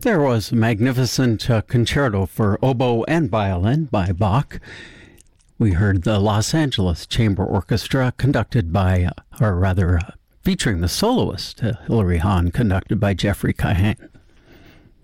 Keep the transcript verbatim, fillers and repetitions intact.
There was a magnificent uh, concerto for oboe and violin by Bach. We heard the Los Angeles Chamber Orchestra conducted by, or rather, uh, featuring the soloist, uh, Hilary Hahn, conducted by Jeffrey Cahen.